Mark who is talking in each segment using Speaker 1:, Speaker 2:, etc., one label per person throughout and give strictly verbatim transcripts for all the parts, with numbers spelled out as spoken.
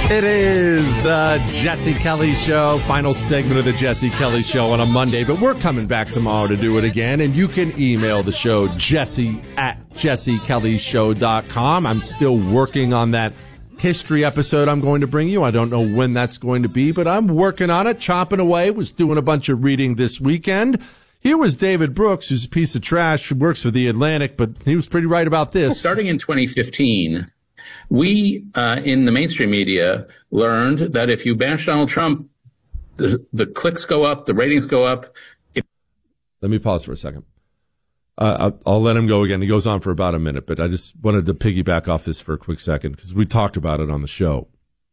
Speaker 1: It is the Jesse Kelly Show, final segment of the Jesse Kelly Show on a Monday, but we're coming back tomorrow to do it again, and you can email the show, jesse at jesse kelly show dot com. I'm still working on that history episode I'm going to bring you. I don't know when that's going to be, but I'm working on it, chopping away, was doing a bunch of reading this weekend. Here was David Brooks, who's a piece of trash, who works for The Atlantic, but he was pretty right about this.
Speaker 2: Starting in twenty fifteen, we uh, in the mainstream media learned that if you bash Donald Trump, the, the clicks go up, the ratings go up. It-
Speaker 1: Let me pause for a second. Uh, I'll, I'll let him go again. He goes on for about a minute, but I just wanted to piggyback off this for a quick second because we talked about it on the show.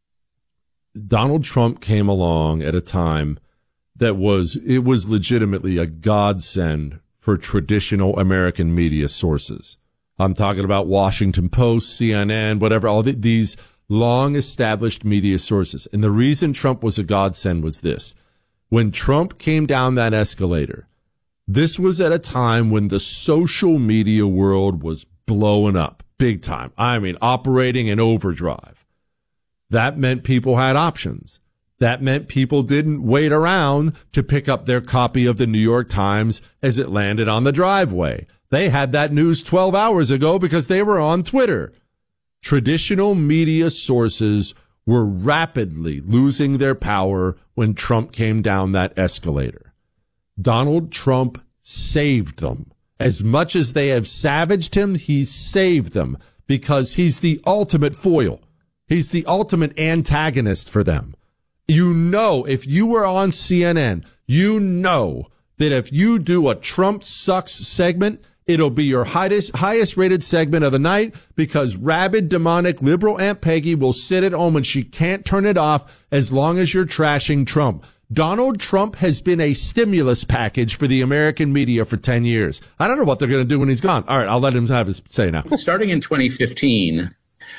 Speaker 1: Donald Trump came along at a time that was, it was legitimately a godsend for traditional American media sources. I'm talking about Washington Post, C N N, whatever, all the, these long-established media sources. And the reason Trump was a godsend was this. When Trump came down that escalator, this was at a time when the social media world was blowing up big time. I mean, operating in overdrive. That meant people had options. That meant people didn't wait around to pick up their copy of the New York Times as it landed on the driveway. They had that news twelve hours ago because they were on Twitter. Traditional media sources were rapidly losing their power when Trump came down that escalator. Donald Trump saved them. As much as they have savaged him, he saved them because he's the ultimate foil. He's the ultimate antagonist for them. You know, if you were on C N N, you know that if you do a Trump sucks segment, it'll be your highest, highest rated segment of the night because rabid, demonic, liberal Aunt Peggy will sit at home and she can't turn it off as long as you're trashing Trump. Donald Trump has been a stimulus package for the American media for ten years. I don't know what they're going to do when he's gone. All right, I'll let him have his say now.
Speaker 2: Starting in twenty fifteen,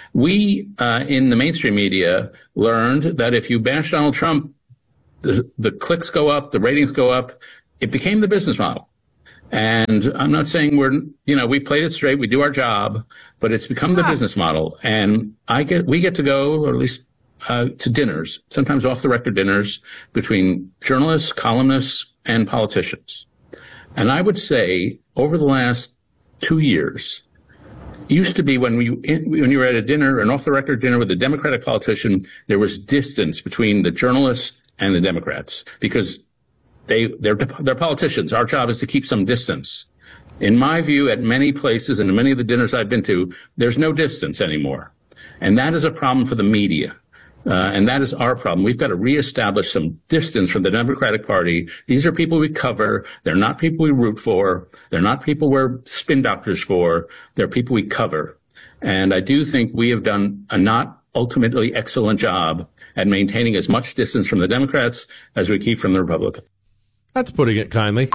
Speaker 2: we uh, in the mainstream media learned that if you bash Donald Trump, the, the clicks go up, the ratings go up. It became the business model. And I'm not saying we're, you know, we played it straight, we do our job, but it's become the ah. business model. And I get, we get to go, or at least uh, to dinners, sometimes off the record dinners between journalists, columnists, and politicians. And I would say over the last two years, used to be when we, when you were at a dinner, an off the record dinner with a Democratic politician, there was distance between the journalists and the Democrats because They, they're, they're politicians. Our job is to keep some distance. In my view, at many places and many of the dinners I've been to, there's no distance anymore. And that is a problem for the media. Uh, and that is our problem. We've got to reestablish some distance from the Democratic Party. These are people we cover. They're not people we root for. They're not people we're spin doctors for. They're people we cover. And I do think we have done a not ultimately excellent job at maintaining as much distance from the Democrats as we keep from the Republicans.
Speaker 1: That's putting it kindly.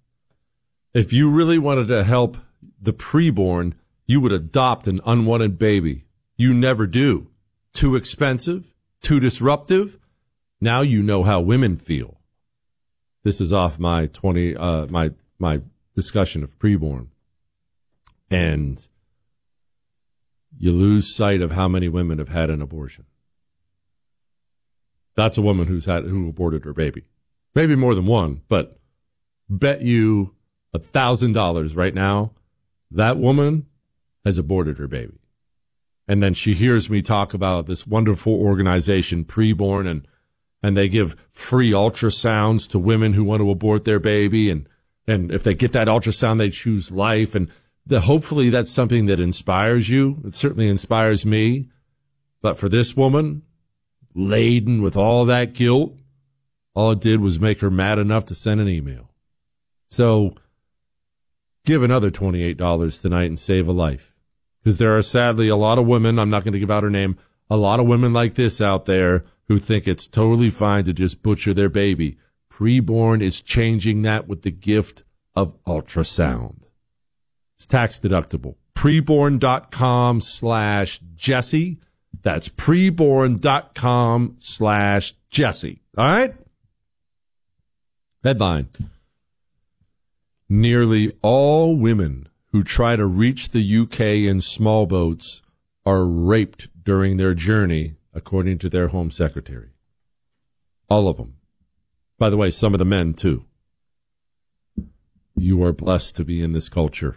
Speaker 1: If you really wanted to help the preborn, you would adopt an unwanted baby. You never do. Too expensive, too disruptive. Now you know how women feel. This is off my twenty uh my my discussion of preborn. And you lose sight of how many women have had an abortion. That's a woman who's had who aborted her baby. Maybe more than one, but bet you a thousand dollars right now that woman has aborted her baby. And then she hears me talk about this wonderful organization, Preborn, and and they give free ultrasounds to women who want to abort their baby. And, and if they get that ultrasound, they choose life. And the, hopefully that's something that inspires you. It certainly inspires me. But for this woman, laden with all that guilt, all it did was make her mad enough to send an email. So give another twenty-eight dollars tonight and save a life. Because there are sadly a lot of women, I'm not going to give out her name, a lot of women like this out there who think it's totally fine to just butcher their baby. Preborn is changing that with the gift of ultrasound. It's tax deductible. Preborn.com slash Jesse. That's preborn.com slash Jesse. All right? Headline. Nearly all women who try to reach the U K in small boats are raped during their journey according to their home secretary. All of them. By the way, some of the men, too. You are blessed to be in this culture.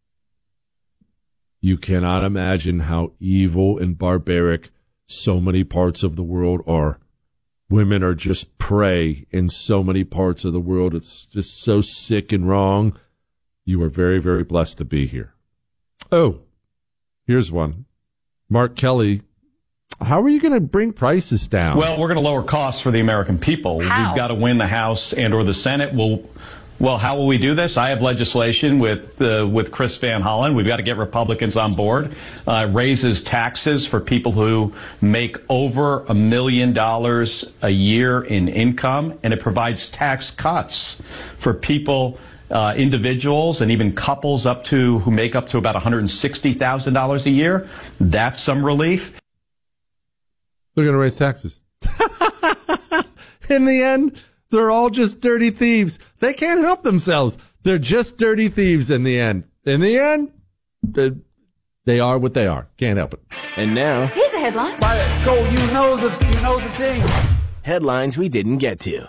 Speaker 1: You cannot imagine how evil and barbaric so many parts of the world are. Women are just prey in so many parts of the world. It's just so sick and wrong. You are very, very blessed to be here. Oh, here's one. Mark Kelly, how are you going to bring prices down?
Speaker 3: Well, we're going to lower costs for the American people.
Speaker 4: How?
Speaker 3: We've got to win the House and or the Senate. We'll, well, how will we do this? I have legislation with uh, with Chris Van Hollen. We've got to get Republicans on board. Uh, raises taxes for people who make over a million dollars a year in income, and it provides tax cuts for people, uh, individuals, and even couples up to who make up to about one hundred sixty thousand dollars a year. That's some relief.
Speaker 1: They're going to raise taxes. In the end, they're all just dirty thieves. They can't help themselves. They're just dirty thieves in the end. In the end, they are what they are. Can't help it.
Speaker 5: And now,
Speaker 4: Here's a headline.
Speaker 6: Go, you know the, you know the thing.
Speaker 5: headlines we didn't get to.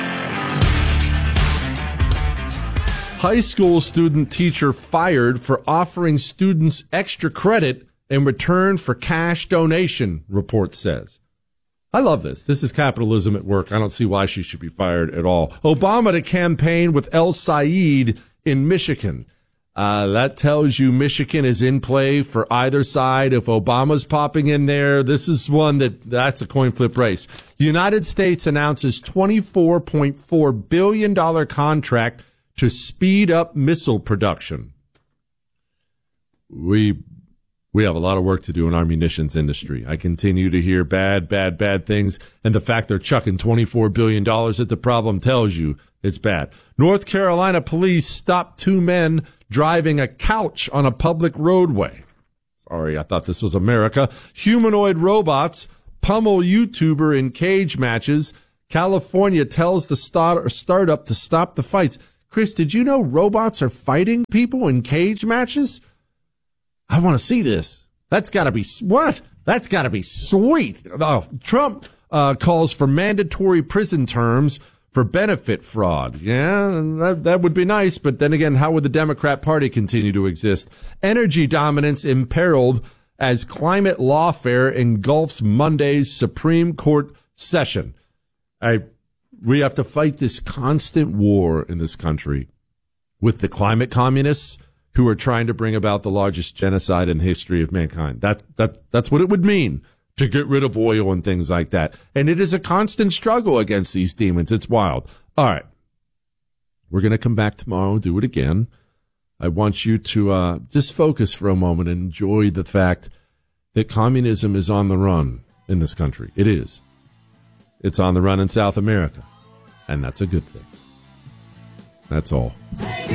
Speaker 1: High school student teacher fired for offering students extra credit in return for cash donation, report says. I love this. This is capitalism at work. I don't see why she should be fired at all. Obama to campaign with El Sayed in Michigan. Uh, that tells you Michigan is in play for either side. If Obama's popping in there, this is one that that's a coin flip race. The United States announces twenty-four point four billion dollars contract to speed up missile production. We We have a lot of work to do in our munitions industry. I continue to hear bad, bad, bad things. And the fact they're chucking twenty-four billion dollars at the problem tells you it's bad. North Carolina police stopped two men driving a couch on a public roadway. Sorry, I thought this was America. Humanoid robots pummel YouTuber in cage matches. California tells the start- startup to stop the fights. Chris, did you know robots are fighting people in cage matches? I want to see this. That's got to be, what? That's got to be sweet. Oh, Trump uh, calls for mandatory prison terms for benefit fraud. Yeah, that, that would be nice. But then again, how would the Democrat Party continue to exist? Energy dominance imperiled as climate lawfare engulfs Monday's Supreme Court session. I, we have to fight this constant war in this country with the climate communists who are trying to bring about the largest genocide in the history of mankind. That, that, that's what it would mean to get rid of oil and things like that. And it is a constant struggle against these demons. It's wild. All right. We're going to come back tomorrow and do it again. I want you to uh, just focus for a moment and enjoy the fact that communism is on the run in this country. It is. It's on the run in South America. And that's a good thing. That's all.